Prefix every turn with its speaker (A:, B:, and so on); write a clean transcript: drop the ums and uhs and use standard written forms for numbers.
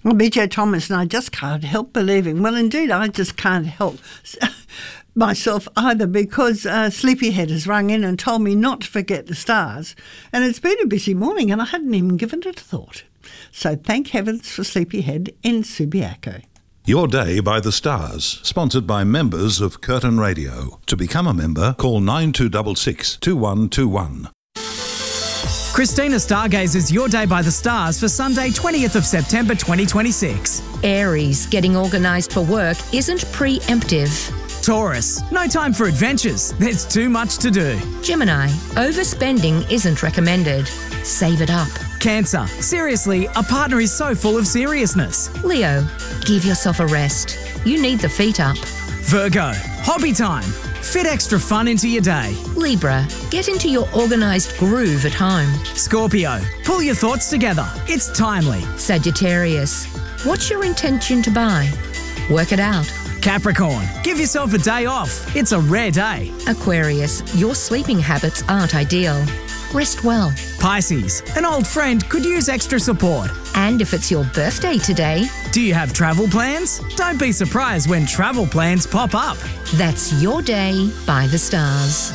A: Well, BJ Thomas, and I just can't help believing. Well, indeed, I just can't help myself either, because Sleepyhead has rung in and told me not to forget the stars. And it's been a busy morning and I hadn't even given it a thought. So thank heavens for Sleepyhead in Subiaco.
B: Your Day by the Stars, sponsored by members of Curtin Radio. To become a member, call 9266 2121.
C: Christina Stargazer's Your Day by the Stars for Sunday 20th of September 2026.
D: Aries, getting organised for work isn't preemptive.
C: Taurus, no time for adventures. There's too much to do.
D: Gemini, overspending isn't recommended. Save it up.
C: Cancer, seriously, a partner is so full of seriousness.
D: Leo, give yourself a rest. You need the feet up.
C: Virgo, hobby time. Fit extra fun into your day.
D: Libra, get into your organised groove at home.
C: Scorpio, pull your thoughts together. It's timely.
D: Sagittarius, what's your intention to buy? Work it out.
C: Capricorn, give yourself a day off. It's a rare day.
D: Aquarius, your sleeping habits aren't ideal. Rest well.
C: Pisces, an old friend could use extra support.
D: And if it's your birthday today,
C: do you have travel plans? Don't be surprised when travel plans pop up.
D: That's Your Day by the Stars.